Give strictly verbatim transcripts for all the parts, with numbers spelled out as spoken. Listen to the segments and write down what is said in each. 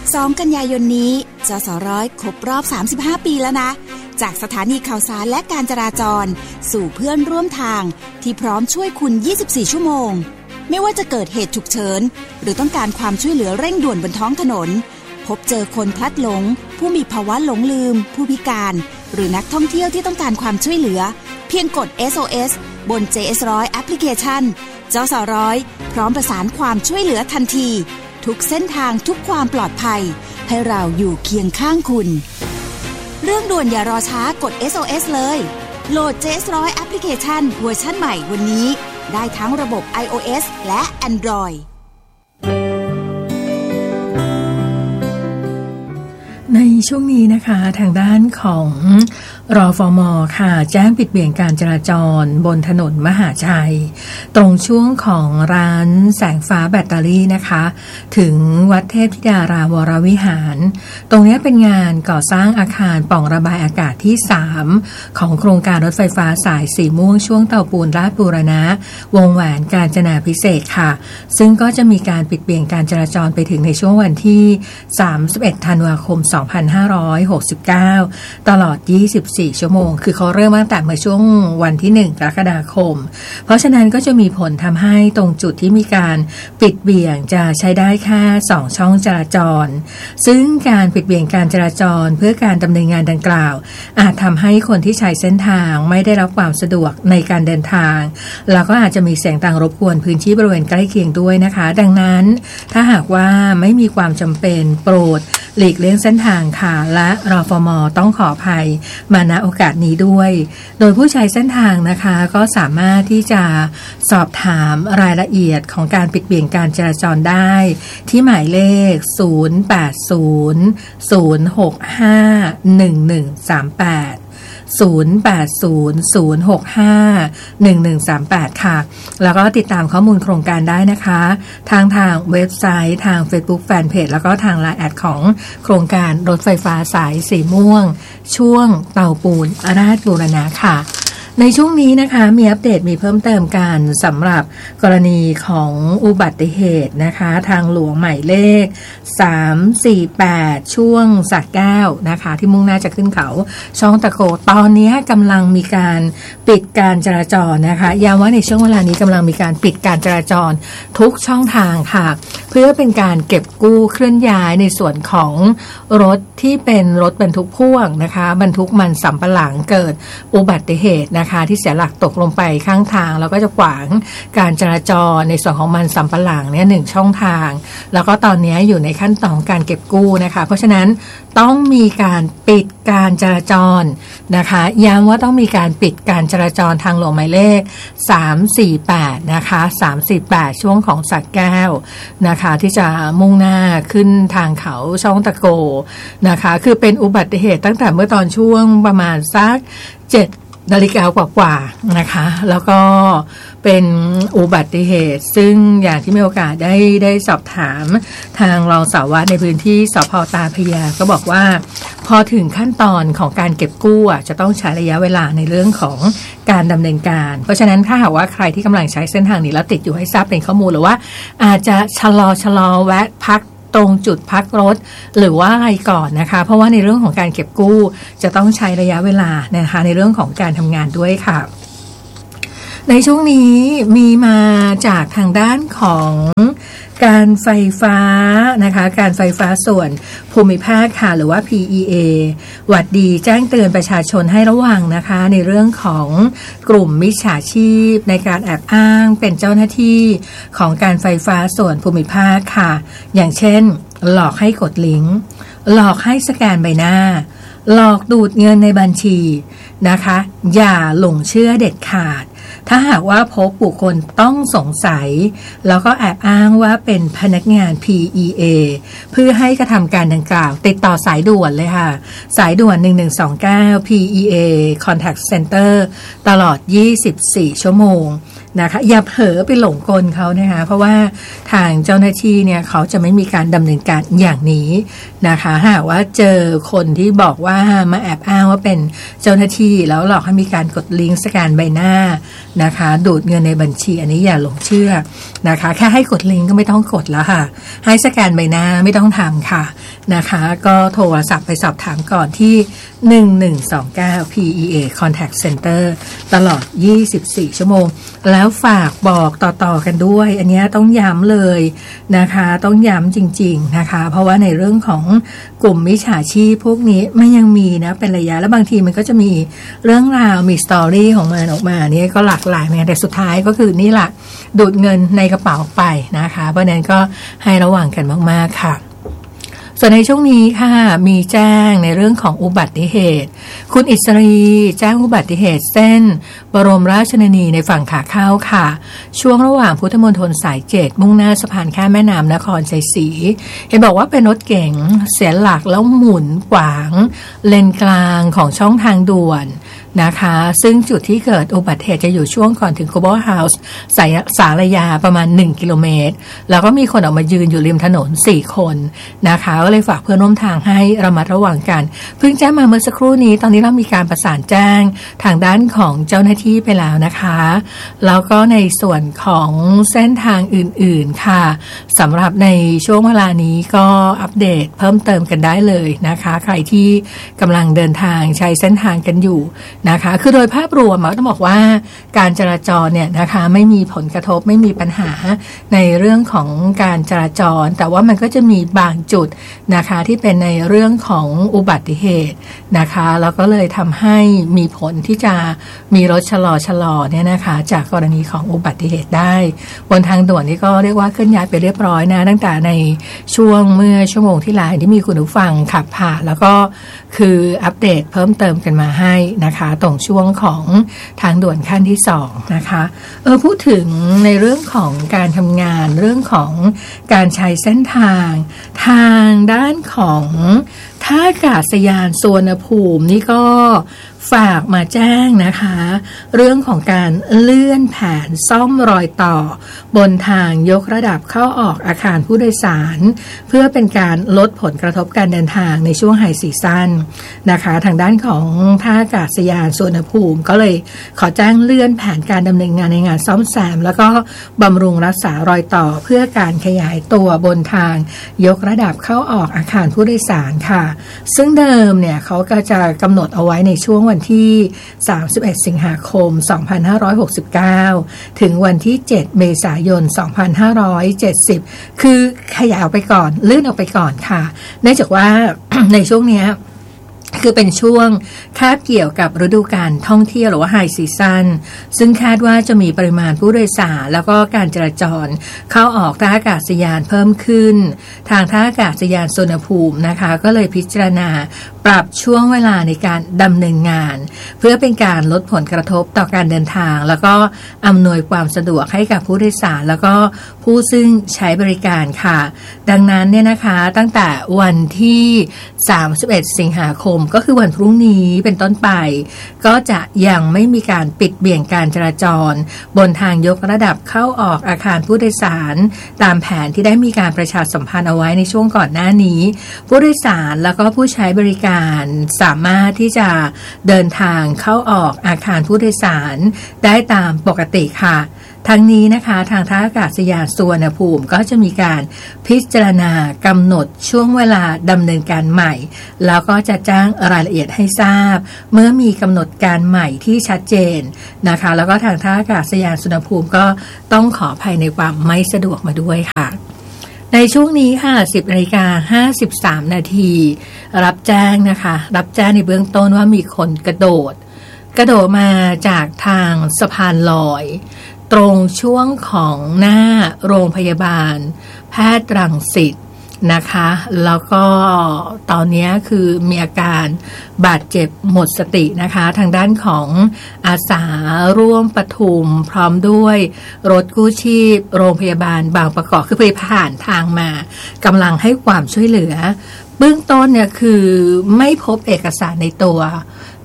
สองกันยายนนี้จสร้อยครบรอบสามสิบห้าปีแล้วนะจากสถานีข่าวสารและการจราจรสู่เพื่อนร่วมทางที่พร้อมช่วยคุณยี่สิบสี่ชั่วโมงไม่ว่าจะเกิดเหตุฉุกเฉินหรือต้องการความช่วยเหลือเร่งด่วนบนท้องถนนพบเจอคนพลัดหลงผู้มีภาวะหลงลืมผู้พิการหรือนักท่องเที่ยวที่ต้องการความช่วยเหลือเพียงกด เอส โอ เอส บน เจ เอส หนึ่งร้อย แอปพลิเคชันจสร้อยพร้อมประสานความช่วยเหลือทันทีทุกเส้นทางทุกความปลอดภัยให้เราอยู่เคียงข้างคุณเรื่องด่วนอย่ารอช้ากด เอส โอ เอส เลยโหลด เจ เอส หนึ่งร้อย แอปพลิเคชันเวอร์ชันใหม่วันนี้ได้ทั้งระบบ iOS และ Android ในช่วงนี้นะคะทางด้านของรฟม.ค่ะแจ้งปิดเบี่ยงการจราจรบนถนนมหาชัยตรงช่วงของร้านแสงฟ้าแบตเตอรี่นะคะถึงวัดเทพธิดาราวรวิหารตรงนี้เป็นงานก่อสร้างอาคารปล่องระบายอากาศที่สามของโครงการรถไฟฟ้าสายสีม่วงช่วงเตาปูนราชบูรณะวงแหวนกาญจนาภิเษกค่ะซึ่งก็จะมีการปิดเบี่ยงการจราจรไปถึงในช่วงวันที่สามสิบเอ็ดธันวาคมสองพันห้าร้อยหกสิบเก้าตลอดยี่สิบสี่ชั่วโมงคือเขาเริ่มตั้งแต่เมื่อช่วงวันที่หนึ่งกรกฎาคมเพราะฉะนั้นก็จะมีผลทำให้ตรงจุดที่มีการปิดเบี่ยงจะใช้ได้แค่สองช่องจราจรซึ่งการปิดเบี่ยงการจราจรเพื่อการดำเนินงานดังกล่าวอาจทำให้คนที่ใช้เส้นทางไม่ได้รับความสะดวกในการเดินทางแล้วก็อาจจะมีเสียงดังรบกวนพื้นที่บริเวณใกล้เคียงด้วยนะคะดังนั้นถ้าหากว่าไม่มีความจำเป็นโปรดหลีกเลี่ยงเส้นทางค่ะและรฟม.ต้องขออภัยมาณโอกาสนี้ด้วยโดยผู้ใช้เส้นทางนะคะก็สามารถที่จะสอบถามรายละเอียดของการปิดเบี่ยงการจราจรได้ที่หมายเลขศูนย์ แปด ศูนย์ ศูนย์ หก ห้า หนึ่ง หนึ่ง สาม แปดศูนย์ แปด ศูนย์ ศูนย์ หก ห้า หนึ่ง หนึ่ง สาม แปดค่ะแล้วก็ติดตามข้อมูลโครงการได้นะคะทางทางเว็บไซต์ทาง Facebook Fanpage แล้วก็ทาง ไลน์ แอดของโครงการรถไฟฟ้าสายสีม่วงช่วงเตาปูนราชบูรณะค่ะในช่วงนี้นะคะมีอัปเดตมีเพิ่มเติมกันสำหรับกรณีของอุบัติเหตุนะคะทางหลวงหมายเลขสามสี่แปดช่วงสระแก้วนะคะที่มุ่งหน้าจะขึ้นเขาช่องตะโกตอนนี้กำลังมีการปิดการจราจรนะคะย้ำว่าในช่วงเวลานี้กำลังมีการปิดการจราจรทุกช่องทางค่ะเพื่อเป็นการเก็บกู้เคลื่อนย้ายในส่วนของรถที่เป็นรถบรรทุกพ่วงนะคะบรรทุกมันสำปะหลังเกิดอุบัติเหตุนะคะที่เสียหลักตกลงไปข้างทางแล้วก็จะขวางการจราจรในส่วนของมันสำปะหลังเนี่ยหนึ่งช่องทางแล้วก็ตอนนี้อยู่ในขั้นตอนการเก็บกู้นะคะเพราะฉะนั้นต้องมีการปิดการจราจรนะคะย้ำว่าต้องมีการปิดการจราจรทางหลวงหมายเลขสามสี่แปดนะคะสามสี่แปดช่วงของสระแก้วนะคะที่จะมุ่งหน้าขึ้นทางเขาช่องตะโกนะคะคือเป็นอุบัติเหตุตั้งแต่เมื่อตอนช่วงประมาณสักเจ็ดนาฬิกากว่าๆนะคะแล้วก็เป็นอุบัติเหตุซึ่งอย่างที่มีโอกาสได้ได้สอบถามทางรองสารวัตรในพื้นที่สภ.ตาพระยาก็บอกว่าพอถึงขั้นตอนของการเก็บกู้จะต้องใช้ระยะเวลาในเรื่องของการดำเนินการเพราะฉะนั้นถ้าหากว่าใครที่กำลังใช้เส้นทางนี้แล้วติดอยู่ให้ทราบเป็นข้อมูลหรือว่าอาจจะชะลอชะลอแวะพักตรงจุดพักรถหรือว่าอะไรก่อนนะคะเพราะว่าในเรื่องของการเก็บกู้จะต้องใช้ระยะเวลานะคะในเรื่องของการทำงานด้วยค่ะในช่วงนี้มีมาจากทางด้านของการไฟฟ้านะคะการไฟฟ้าส่วนภูมิภาคค่ะหรือว่า พี อี เอ หวัดดีแจ้งเตือนประชาชนให้ระวังนะคะในเรื่องของกลุ่มมิจฉาชีพในการแอบอ้างเป็นเจ้าหน้าที่ของการไฟฟ้าส่วนภูมิภาคค่ะอย่างเช่นหลอกให้กดลิงก์หลอกให้สแกนใบหน้าหลอกดูดเงินในบัญชีนะคะอย่าหลงเชื่อเด็ดขาดถ้าหากว่าพบบุคคลต้องสงสัยแล้วก็แอบอ้างว่าเป็นพนักงาน พี อี เอ เพื่อให้กระทำการดังกล่าวติดต่อสายด่วนเลยค่ะสายด่วนหนึ่งหนึ่งสองเก้า พี อี เอ Contact Center ตลอดยี่สิบสี่ชั่วโมงนะคะอย่าเผลอไปหลงกลเขานะคะเพราะว่าทางเจ้าหน้าที่เนี่ยเขาจะไม่มีการดำเนินการอย่างนี้นะคะหากว่าเจอคนที่บอกว่ามาแอบอ้างว่าเป็นเจ้าหน้าที่แล้วหลอกให้มีการกดลิงก์สแกนใบหน้านะคะดูดเงินในบัญชีอันนี้อย่าหลงเชื่อนะคะแค่ให้กดลิงก์ก็ไม่ต้องกดแล้วค่ะให้สแกนใบหน้าไม่ต้องทำค่ะนะคะก็โทรศัพท์ไปสอบถามก่อนที่หนึ่งหนึ่งสองเก้า พี อี เอ Contact Center ตลอดยี่สิบสี่ชั่วโมงแล้วฝากบอกต่อๆกันด้วยอันนี้ต้องย้ำเลยนะคะต้องย้ำจริงๆนะคะเพราะว่าในเรื่องของกลุ่มมิจฉาชีพพวกนี้มันยังมีนะเป็นระยะแล้วบางทีมันก็จะมีเรื่องราวมีสตอรี่ของมันออกมานี่ก็หลากหลายเหมือนกันแต่สุดท้ายก็คือนี่แหละดูดเงินในกระเป๋าไปนะคะเพราะนั้นก็ให้ระวังกันมากๆค่ะส่วนในช่วงนี้ค่ะมีแจ้งในเรื่องของอุบัติเหตุคุณอิสรีแจ้งอุบัติเหตุเส้นบรมราชชนนีในฝั่งขาเข้าค่ะช่วงระหว่างพุทธมณฑลสายเจ็ดมุ่งหน้าสะพานข้ามแม่น้ำนครชัยศรีเห็นบอกว่าเป็นรถเก๋งเสียหลักแล้วหมุนขวางเลนกลางของช่องทางด่วนนะคะซึ่งจุดที่เกิดอุบัติเหตุจะอยู่ช่วงก่อนถึง Global House สายสารยาประมาณหนึ่งกิโลเมตรแล้วก็มีคนออกมายืนอยู่ริมถนนสี่คนนะคะก็เลยฝากเพื่อนร่วมทางให้ระมัดระวังกันเพิ่งแจ้งมาเมื่อสักครู่นี้ตอนนี้เรามีการประสานแจ้งทางด้านของเจ้าหน้าที่ไปแล้วนะคะแล้วก็ในส่วนของเส้นทางอื่นๆค่ะสำหรับในช่วงเวลานี้ก็อัปเดตเพิ่มเติมกันได้เลยนะคะใครที่กำลังเดินทางใช้เส้นทางกันอยู่นะคะคือโดยภาพรวมต้องบอกว่าการจราจรเนี่ยนะคะไม่มีผลกระทบไม่มีปัญหาในเรื่องของการจราจรแต่ว่ามันก็จะมีบางจุดนะคะที่เป็นในเรื่องของอุบัติเหตุนะคะแล้วก็เลยทำให้มีผลที่จะมีรถชะลอชะลอเนี่ยนะคะจากกรณีของอุบัติเหตุได้บนทางด่วนนี่ก็เรียกว่าเคลื่อนย้ายไปเรียบร้อยนะตั้งแต่ในช่วงเมื่อชั่วโมงที่แล้วที่มีคุณผู้ฟังขับผ่านแล้วก็คืออัปเดตเพิ่มเติมกันมาให้นะคะตรงช่วงของทางด่วนขั้นที่สองนะคะเออพูดถึงในเรื่องของการทำงานเรื่องของการใช้เส้นทางทางด้านของท่าอากาศยานสุวรรณภูมินี่ก็ฝากมาแจ้งนะคะเรื่องของการเลื่อนแผนซ่อมรอยต่อบนทางยกระดับเข้าออกอาคารผู้โดยสารเพื่อเป็นการลดผลกระทบการเดินทางในช่วงไฮซีซั่นนะคะทางด้านของท่าอากาศยานสุวรรณภูมิก็เลยขอแจ้งเลื่อนแผนการดำเนินงานในงานซ่อมแซมแล้วก็บำรุงรักษารอยต่อเพื่อการขยายตัวบนทางยกระดับเข้าออกอาคารผู้โดยสารค่ะซึ่งเดิมเนี่ยเขาก็จะกำหนดเอาไว้ในช่วงวันที่สามสิบเอ็ดสิงหาคมสองพันห้าร้อยหกสิบเก้าถึงวันที่เจ็ดเมษายนสองพันห้าร้อยเจ็ดสิบคือขยายออกไปก่อนเลื่อนออกไปก่อนค่ะเนื่องจากว่า ในช่วงนี้คือเป็นช่วงคาบเกี่ยวกับฤดูกาลท่องเที่ยวหรือว่าไฮซีซั่นซึ่งคาดว่าจะมีปริมาณผู้โดยสารแล้วก็การจราจรเข้าออกท่าอากาศยานเพิ่มขึ้นทางท่าอากาศยานสุวรรณภูมินะคะก็เลยพิจารณาปรับช่วงเวลาในการดำเนินงานเพื่อเป็นการลดผลกระทบต่อการเดินทางแล้วก็อำนวยความสะดวกให้กับผู้โดยสารแล้วก็ผู้ซึ่งใช้บริการค่ะดังนั้นเนี่ยนะคะตั้งแต่วันที่สามสิบเอ็ดสิงหาคมก็คือวันพรุ่งนี้เป็นต้นไปก็จะยังไม่มีการปิดเบี่ยงการจราจรบนทางยกระดับเข้าออกอาคารผู้โดยสารตามแผนที่ได้มีการประชาสัมพันธ์เอาไว้ในช่วงก่อนหน้านี้ผู้โดยสารแล้วก็ผู้ใช้บริการสามารถที่จะเดินทางเข้าออกอาคารผู้โดยสารได้ตามปกติค่ะทั้งนี้นะคะทางท่าอากาศยานสุวรรณภูมิก็จะมีการพิจารณากำหนดช่วงเวลาดำเนินการใหม่แล้วก็จะแจ้งรายละเอียดให้ทราบเมื่อมีกำหนดการใหม่ที่ชัดเจนนะคะแล้วก็ทางท่าอากาศยานสุวรรณภูมิก็ต้องขออภัยในความไม่สะดวกมาด้วยค่ะในช่วงนี้ค่ะ สิบนาฬิกาห้าสิบสามนาทีรับแจ้งนะคะรับแจ้งในเบื้องต้นว่ามีคนกระโดดกระโดดมาจากทางสะพานลอยตรงช่วงของหน้าโรงพยาบาลแพทย์รังสิตนะคะแล้วก็ตอนนี้คือมีอาการบาดเจ็บหมดสตินะคะทางด้านของอาสาร่วมปทุมพร้อมด้วยรถกู้ชีพโรงพยาบาลบางประกอบคือไปผ่านทางมากำลังให้ความช่วยเหลือเบื้องต้นเนี่ยคือไม่พบเอกสารในตัว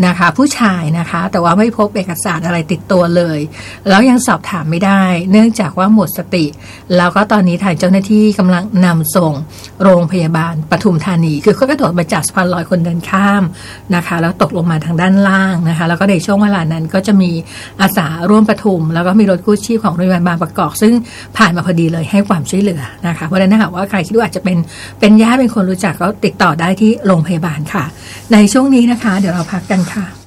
นะคะผู้ชายนะคะแต่ว่าไม่พบเอกสารอะไรติดตัวเลยแล้วยังสอบถามไม่ได้เนื่องจากว่าหมดสติแล้วก็ตอนนี้ทางเจ้าหน้าที่กำลังนำส่งโรงพยาบาลปทุมธานีคือเขากระโดดมาจากสะพานลอยคนเดินข้ามนะคะแล้วตกลงมาทางด้านล่างนะคะแล้วก็ในช่วงเวลานั้นก็จะมีอาสาร่วมปทุมแล้วก็มีรถกู้ชีพของโรงพยาบาลบางประกอบซึ่งผ่านมาพอดีเลยให้ความช่วยเหลือนะคะเพราะฉะนั้นถ้าหากว่าใครคิดว่าอาจจะเป็นเป็นญาติเป็นคนรู้จักก็ติดต่อได้ที่โรงพยาบาลค่ะในช่วงนี้นะคะเดี๋ยวเราพักกันค่ะ